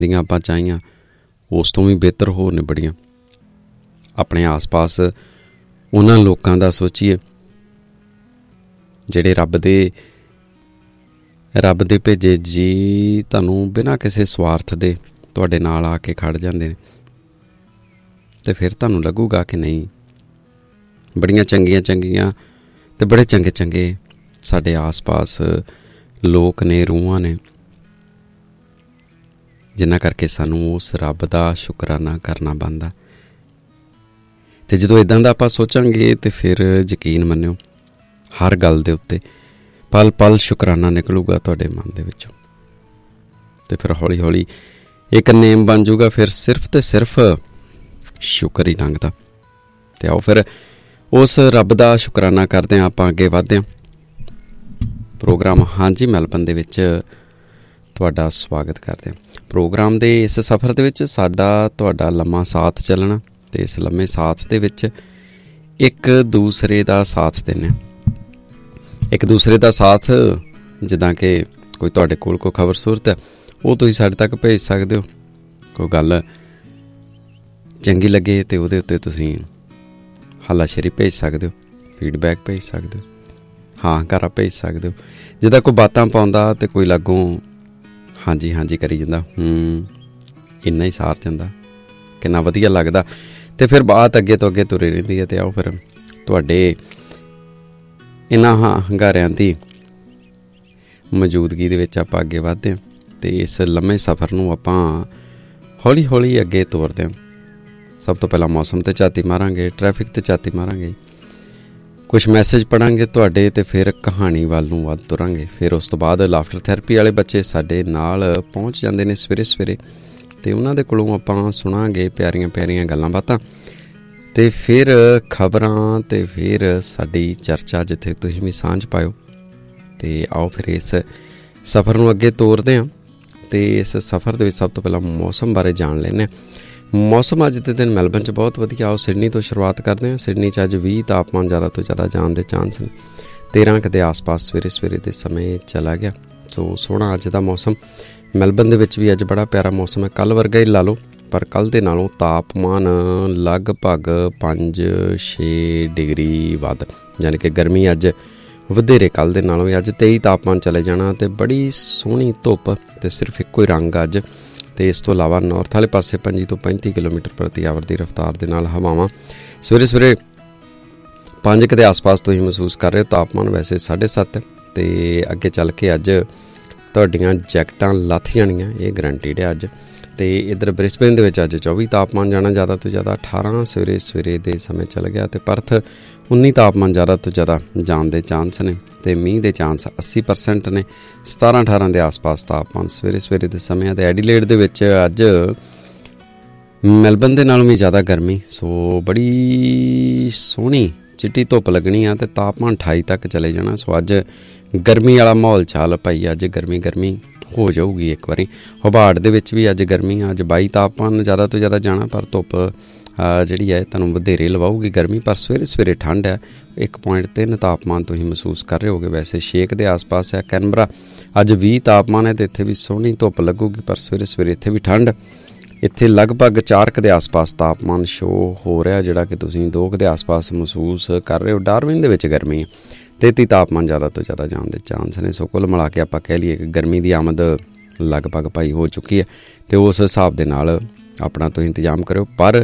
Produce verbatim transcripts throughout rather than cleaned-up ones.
ਦੀਆਂ ਆਪਾਂ ਚਾਹੀਆਂ ਉਸ ਤੋਂ ਵੀ ਬਿਹਤਰ ਹੋਰ ਨੇ ਬੜੀਆਂ। ਆਪਣੇ ਆਸ ਪਾਸ ਉਹਨਾਂ ਲੋਕਾਂ ਦਾ ਸੋਚੀਏ ਜਿਹੜੇ ਰੱਬ ਦੇ ਰੱਬ ਦੇ ਭੇਜੇ ਜੀ ਤੁਹਾਨੂੰ ਬਿਨਾਂ ਕਿਸੇ ਸਵਾਰਥ ਦੇ ਤੁਹਾਡੇ ਨਾਲ ਆ ਕੇ ਖੜ ਜਾਂਦੇ ਨੇ, ਅਤੇ ਫਿਰ ਤੁਹਾਨੂੰ ਲੱਗੂਗਾ ਕਿ ਨਹੀਂ, ਬੜੀਆਂ ਚੰਗੀਆਂ ਚੰਗੀਆਂ ਅਤੇ ਬੜੇ ਚੰਗੇ ਚੰਗੇ ਸਾਡੇ ਆਸ ਪਾਸ ਲੋਕ ਨੇ, ਰੂਹਾਂ ਨੇ, ਜਿਨ੍ਹਾਂ ਕਰਕੇ ਸਾਨੂੰ ਉਸ ਰੱਬ ਦਾ ਸ਼ੁਕਰਾਨਾ ਕਰਨਾ ਬਣਦਾ। ਅਤੇ ਜਦੋਂ ਇੱਦਾਂ ਦਾ ਆਪਾਂ ਸੋਚਾਂਗੇ ਤਾਂ ਫਿਰ ਯਕੀਨ ਮੰਨਿਓ ਹਰ ਗੱਲ ਦੇ ਉੱਤੇ ਪਲ ਪਲ ਸ਼ੁਕਰਾਨਾ ਨਿਕਲੂਗਾ ਤੁਹਾਡੇ ਮਨ ਦੇ ਵਿੱਚੋਂ, ਅਤੇ ਫਿਰ ਹੌਲੀ ਹੌਲੀ ਇੱਕ ਨੇਮ ਬਣ ਜਾਊਗਾ। ਫਿਰ ਸਿਰਫ ਅਤੇ ਸਿਰਫ ਸ਼ੁਕਰ ਹੀ ਲੰਘਦਾ। ਅਤੇ ਆਓ ਫਿਰ ਉਸ ਰੱਬ ਦਾ ਸ਼ੁਕਰਾਨਾ ਕਰਦੇ ਹਾਂ, ਆਪਾਂ ਅੱਗੇ ਵੱਧਦੇ ਹਾਂ। ਪ੍ਰੋਗਰਾਮ ਹਾਂਜੀ ਮੈਲਬਨ ਦੇ ਵਿੱਚ ਤੁਹਾਡਾ ਸਵਾਗਤ ਕਰਦੇ ਹਾਂ। ਪ੍ਰੋਗਰਾਮ ਦੇ ਇਸ ਸਫ਼ਰ ਦੇ ਵਿੱਚ ਸਾਡਾ ਤੁਹਾਡਾ ਲੰਮਾ ਸਾਥ ਚੱਲਣਾ, ਅਤੇ ਇਸ ਲੰਮੇ ਸਾਥ ਦੇ ਵਿੱਚ ਇੱਕ ਦੂਸਰੇ ਦਾ ਸਾਥ ਦਿੰਦੇ ਹਾਂ। ਇੱਕ ਦੂਸਰੇ ਦਾ ਸਾਥ ਜਿੱਦਾਂ ਕਿ ਕੋਈ ਤੁਹਾਡੇ ਕੋਲ ਕੋਈ ਖਬਰ ਸੂਰਤ ਹੈ ਉਹ ਤੁਸੀਂ ਸਾਡੇ ਤੱਕ ਭੇਜ ਸਕਦੇ ਹੋ। ਕੋਈ ਗੱਲ ਚੰਗੀ ਲੱਗੇ ਤਾਂ ਉਹਦੇ ਉੱਤੇ ਤੁਸੀਂ ਹੱਲਾਸ਼ੇਰੀ ਭੇਜ ਸਕਦੇ ਹੋ, ਫੀਡਬੈਕ ਭੇਜ ਸਕਦੇ ਹੋ, ਹਾਂ ਘਰ ਭੇਜ ਸਕਦੇ ਹੋ। ਜਿੱਦਾਂ ਕੋਈ ਬਾਤਾਂ ਪਾਉਂਦਾ ਅਤੇ ਕੋਈ ਲਾਗੋਂ ਹਾਂਜੀ ਹਾਂਜੀ ਕਰੀ ਜਾਂਦਾ, ਹੂੰ ਇੰਨਾ ਹੀ ਸਾਰ ਜਾਂਦਾ, ਕਿੰਨਾ ਵਧੀਆ ਲੱਗਦਾ। ਅਤੇ ਫਿਰ ਬਾਤ ਅੱਗੇ ਤੋਂ ਅੱਗੇ ਤੁਰੀ ਰਹਿੰਦੀ ਹੈ। ਅਤੇ ਆਓ ਫਿਰ ਤੁਹਾਡੇ ਇਹਨਾਂ ਹੰਗਾਰਿਆਂ ਦੀ ਮੌਜੂਦਗੀ ਦੇ ਵਿੱਚ ਆਪਾਂ ਅੱਗੇ ਵੱਧਦੇ ਹਾਂ, ਅਤੇ ਇਸ ਲੰਮੇ ਸਫ਼ਰ ਨੂੰ ਆਪਾਂ ਹੌਲੀ ਹੌਲੀ ਅੱਗੇ ਤੋਰਦੇ ਹਾਂ। ਸਭ ਤੋਂ ਪਹਿਲਾਂ ਮੌਸਮ 'ਤੇ ਝਾਤੀ ਮਾਰਾਂਗੇ, ਟ੍ਰੈਫਿਕ 'ਤੇ ਝਾਤੀ ਮਾਰਾਂਗੇ, ਕੁਛ ਮੈਸੇਜ ਪੜ੍ਹਾਂਗੇ ਤੁਹਾਡੇ, ਅਤੇ ਫਿਰ ਕਹਾਣੀ ਵੱਲ ਨੂੰ ਵੱਧ ਤੁਰਾਂਗੇ। ਫਿਰ ਉਸ ਤੋਂ ਬਾਅਦ ਲਾਫਟਰ ਥੈਰੇਪੀ ਵਾਲੇ ਬੱਚੇ ਸਾਡੇ ਨਾਲ ਪਹੁੰਚ ਜਾਂਦੇ ਨੇ ਸਵੇਰੇ ਸਵੇਰੇ, ਅਤੇ ਉਹਨਾਂ ਦੇ ਕੋਲੋਂ ਆਪਾਂ ਸੁਣਾਂਗੇ ਪਿਆਰੀਆਂ ਪਿਆਰੀਆਂ ਗੱਲਾਂ ਬਾਤਾਂ, ਅਤੇ ਫਿਰ ਖਬਰਾਂ, ਅਤੇ ਫਿਰ ਸਾਡੀ ਚਰਚਾ ਜਿੱਥੇ ਤੁਸੀਂ ਵੀ ਸਾਂਝ ਪਾਇਓ। ਅਤੇ ਆਓ ਫਿਰ ਇਸ ਸਫ਼ਰ ਨੂੰ ਅੱਗੇ ਤੋਰਦੇ ਹਾਂ। ਅਤੇ ਇਸ ਸਫ਼ਰ ਦੇ ਵਿੱਚ ਸਭ ਤੋਂ ਪਹਿਲਾਂ ਮੌਸਮ ਬਾਰੇ ਜਾਣ ਲੈਂਦੇ ਹਾਂ। ਮੌਸਮ ਅੱਜ ਦੇ ਦਿਨ ਮੈਲਬਨ 'ਚ ਬਹੁਤ ਵਧੀਆ। ਆਓ ਸਿਡਨੀ ਤੋਂ ਸ਼ੁਰੂਆਤ ਕਰਦੇ ਹਾਂ। ਸਿਡਨੀ 'ਚ ਅੱਜ ਵੀਹ ਤਾਪਮਾਨ ਜ਼ਿਆਦਾ ਤੋਂ ਜ਼ਿਆਦਾ ਜਾਣ ਦੇ ਚਾਂਸ ਨੇ। ਤੇਰ੍ਹਾਂ ਕੁ ਦੇ ਆਸ ਪਾਸ ਸਵੇਰੇ ਸਵੇਰੇ ਦੇ ਸਮੇਂ ਚਲਾ ਗਿਆ। ਸੋ ਸੋਹਣਾ ਅੱਜ ਦਾ ਮੌਸਮ। ਮੈਲਬਨ ਦੇ ਵਿੱਚ ਵੀ ਅੱਜ ਬੜਾ ਪਿਆਰਾ ਮੌਸਮ ਹੈ, ਕੱਲ੍ਹ ਵਰਗਾ ਹੀ ਲਾ ਲਓ, ਪਰ ਕੱਲ੍ਹ ਦੇ ਨਾਲੋਂ ਤਾਪਮਾਨ ਲਗਭਗ ਪੰਜ ਛੇ ਡਿਗਰੀ ਵੱਧ, ਯਾਨੀ ਕਿ ਗਰਮੀ ਅੱਜ ਵਧੇਰੇ ਕੱਲ੍ਹ ਦੇ ਨਾਲੋਂ। ਅੱਜ ਤੇਈ ਤਾਪਮਾਨ ਚਲੇ ਜਾਣਾ, ਅਤੇ ਬੜੀ ਸੋਹਣੀ ਧੁੱਪ, ਅਤੇ ਸਿਰਫ ਇੱਕੋ ਹੀ ਰੰਗ ਅੱਜ। ਅਤੇ ਇਸ ਤੋਂ ਇਲਾਵਾ ਨੌਰਥ ਵਾਲੇ ਪਾਸੇ ਪੰਜੀ ਤੋਂ ਪੈਂਤੀ ਕਿਲੋਮੀਟਰ ਪ੍ਰਤੀ ਆਵਰ ਦੀ ਰਫਤਾਰ ਦੇ ਨਾਲ ਹਵਾਵਾਂ ਸਵੇਰੇ ਸਵੇਰੇ ਪੰਜ ਕੁ ਦੇ ਆਸ ਪਾਸ ਤੁਸੀਂ ਮਹਿਸੂਸ ਕਰ ਰਹੇ ਹੋ। ਤਾਪਮਾਨ ਵੈਸੇ ਸਾਢੇ ਸੱਤ, ਅਤੇ ਅੱਗੇ ਚੱਲ ਕੇ ਅੱਜ ਤੁਹਾਡੀਆਂ ਜੈਕਟਾਂ ਲੱਥ ਜਾਣੀਆਂ, ਇਹ ਗਰੰਟੀਡ ਹੈ ਅੱਜ। ਅਤੇ ਇੱਧਰ ਬ੍ਰਿਸਬੇਨ ਦੇ ਵਿੱਚ ਅੱਜ ਚੌਵੀ ਤਾਪਮਾਨ ਜਾਣਾ ਜ਼ਿਆਦਾ ਤੋਂ ਜ਼ਿਆਦਾ, ਅਠਾਰਾਂ ਸਵੇਰੇ ਸਵੇਰੇ ਦੇ ਸਮੇਂ ਚੱਲ ਗਿਆ। ਅਤੇ ਪਰਥ ਉੱਨੀ ਤਾਪਮਾਨ ਜ਼ਿਆਦਾ ਤੋਂ ਜ਼ਿਆਦਾ ਜਾਣ ਦੇ ਚਾਂਸ ਨੇ, ਅਤੇ ਮੀਂਹ ਦੇ ਚਾਂਸ ਅੱਸੀ ਪਰਸੈਂਟ ਨੇ। ਸਤਾਰਾਂ ਅਠਾਰਾਂ ਦੇ ਆਸ ਪਾਸ ਤਾਪਮਾਨ ਸਵੇਰੇ ਸਵੇਰੇ ਦੇ ਸਮੇਂ। ਅਤੇ ਐਡੀਲੇਡ ਦੇ ਵਿੱਚ ਅੱਜ ਮੈਲਬਨ ਦੇ ਨਾਲੋਂ ਵੀ ਜ਼ਿਆਦਾ ਗਰਮੀ, ਸੋ ਬੜੀ ਸੋਹਣੀ ਚਿੱਟੀ ਧੁੱਪ ਲੱਗਣੀ ਆ, ਅਤੇ ਤਾਪਮਾਨ ਅਠਾਈ ਤੱਕ ਚਲੇ ਜਾਣਾ। ਸੋ ਅੱਜ ਗਰਮੀ ਵਾਲਾ ਮਾਹੌਲ ਚਾਲ ਭਾਈ, ਅੱਜ ਗਰਮੀ ਗਰਮੀ ਹੋ ਜਾਊਗੀ ਇੱਕ ਵਾਰੀ। ਹੋਬਾਰਟ ਦੇ ਵਿੱਚ ਵੀ ਅੱਜ ਗਰਮੀ ਆ, ਅੱਜ ਬਾਈ ਤਾਪਮਾਨ ਜ਼ਿਆਦਾ ਤੋਂ ਜ਼ਿਆਦਾ ਜਾਣਾ, ਪਰ ਧੁੱਪ ਜਿਹੜੀ ਹੈ ਤੁਹਾਨੂੰ ਵਧੇਰੇ ਲਵਾਊਗੀ ਗਰਮੀ। ਪਰ ਸਵੇਰੇ ਸਵੇਰੇ ਠੰਡ ਹੈ, ਇੱਕ ਪੁਆਇੰਟ ਤਿੰਨ ਤਾਪਮਾਨ ਤੁਸੀਂ ਮਹਿਸੂਸ ਕਰ ਰਹੇ ਹੋਗੇ। ਵੈਸੇ ਛੇਕ ਦੇ ਆਸ ਪਾਸ ਹੈ। ਕੈਨਬਰਾ ਅੱਜ ਵੀਹ ਤਾਪਮਾਨ ਹੈ, ਅਤੇ ਇੱਥੇ ਵੀ ਸੋਹਣੀ ਧੁੱਪ ਲੱਗੂਗੀ, ਪਰ ਸਵੇਰੇ ਸਵੇਰੇ ਇੱਥੇ ਵੀ ਠੰਡ। ਇੱਥੇ ਲਗਭਗ ਚਾਰ ਕੁ ਦੇ ਆਸ ਪਾਸ ਤਾਪਮਾਨ ਸ਼ੋਅ ਹੋ ਰਿਹਾ, ਜਿਹੜਾ ਕਿ ਤੁਸੀਂ ਦੋ ਕੁ ਦੇ ਆਸ ਪਾਸ ਮਹਿਸੂਸ ਕਰ ਰਹੇ ਹੋ। ਡਾਰਵਿਨ ਦੇ ਵਿੱਚ ਗਰਮੀ ਤੇਤੀ ਤਾਪਮਾਨ ਜ਼ਿਆਦਾ ਤੋਂ ਜ਼ਿਆਦਾ ਜਾਣ ਦੇ ਚਾਂਸ ਨੇ। ਸੋ ਕੁੱਲ ਮਿਲਾ ਕੇ ਆਪਾਂ ਕਹਿ ਲਈਏ ਕਿ ਗਰਮੀ ਦੀ ਆਮਦ ਲਗਭਗ ਭਾਈ ਹੋ ਚੁੱਕੀ ਹੈ, ਅਤੇ ਉਸ ਹਿਸਾਬ ਦੇ ਨਾਲ ਆਪਣਾ ਤੁਸੀਂ ਇੰਤਜ਼ਾਮ ਕਰਿਓ। ਪਰ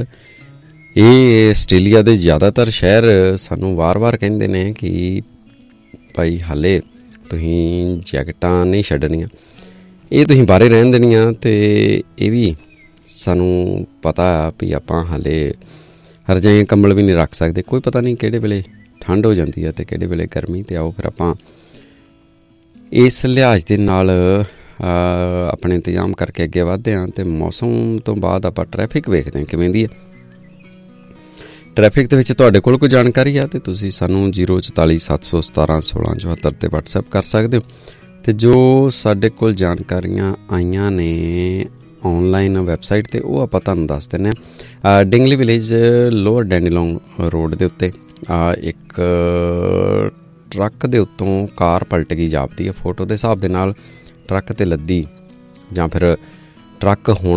ਇਹ ਆਸਟ੍ਰੇਲੀਆ ਦੇ ਜ਼ਿਆਦਾਤਰ ਸ਼ਹਿਰ ਸਾਨੂੰ ਵਾਰ-ਵਾਰ ਕਹਿੰਦੇ ਨੇ ਕਿ ਭਾਈ ਹਾਲੇ ਤੁਸੀਂ ਜੈਕਟਾਂ ਨਹੀਂ ਛੱਡਣੀਆਂ, ਇਹ ਤੁਸੀਂ ਬਾਹਰੇ ਰਹਿਣ ਦੇਣੀਆਂ। ਅਤੇ ਇਹ ਵੀ ਸਾਨੂੰ ਪਤਾ ਵੀ ਆਪਾਂ ਹਾਲੇ ਰਜਾਈਆਂ ਕੰਬਲ ਵੀ ਨਹੀਂ ਰੱਖ ਸਕਦੇ, ਕੋਈ ਪਤਾ ਨਹੀਂ ਕਿਹੜੇ ਵੇਲੇ ਠੰਡ ਹੋ ਜਾਂਦੀ ਹੈ ਅਤੇ ਕਿਹੜੇ ਵੇਲੇ ਗਰਮੀ। ਅਤੇ ਆਓ ਫਿਰ ਆਪਾਂ ਇਸ ਲਿਹਾਜ਼ ਦੇ ਨਾਲ ਆਪਣੇ ਇੰਤਜ਼ਾਮ ਕਰਕੇ ਅੱਗੇ ਵੱਧਦੇ ਹਾਂ। ਅਤੇ ਮੌਸਮ ਤੋਂ ਬਾਅਦ ਆਪਾਂ ਟ੍ਰੈਫਿਕ ਵੇਖਦੇ ਹਾਂ ਕਿਵੇਂ ਦੀ ਹੈ। ਟ੍ਰੈਫਿਕ ਦੇ ਵਿੱਚ ਤੁਹਾਡੇ ਕੋਲ ਕੋਈ ਜਾਣਕਾਰੀ ਆ ਅਤੇ ਤੁਸੀਂ ਸਾਨੂੰ ਜ਼ੀਰੋ ਚੁਤਾਲੀ ਸੱਤ ਸੌ ਸਤਾਰਾਂ ਸੋਲਾਂ ਚੁਹੱਤਰ 'ਤੇ ਵਟਸਐਪ ਕਰ ਸਕਦੇ ਹੋ। ਅਤੇ ਜੋ ਸਾਡੇ ਕੋਲ ਜਾਣਕਾਰੀਆਂ ਆਈਆਂ ਨੇ ਔਨਲਾਈਨ ਵੈਬਸਾਈਟ 'ਤੇ, ਉਹ ਆਪਾਂ ਤੁਹਾਨੂੰ ਦੱਸ ਦਿੰਦੇ ਹਾਂ। ਡਿੰਗਲੀ ਵਿਲੇਜ ਲੋਅਰ ਡੈਂਡੀਲੋਂਗ ਰੋਡ ਦੇ ਉੱਤੇ ਇੱਕ ਟਰੱਕ ਦੇ ਉੱਤੋਂ ਕਾਰ ਪਲਟ ਗਈ ਜਾਪਦੀ ਹੈ। ਫੋਟੋ ਦੇ ਹਿਸਾਬ ਦੇ ਨਾਲ ਟਰੱਕ 'ਤੇ ਲੱਦੀ ਜਾਂ ਫਿਰ ਟਰੱਕ ਹੋਣ